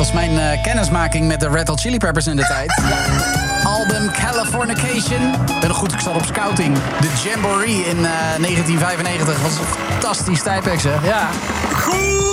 was mijn kennismaking met de Red Hot Chili Peppers in de tijd. Album Californication. Ik ben nog goed gestart op scouting. De Jamboree in 1995 was een fantastisch tijdperk, zeg. Ja.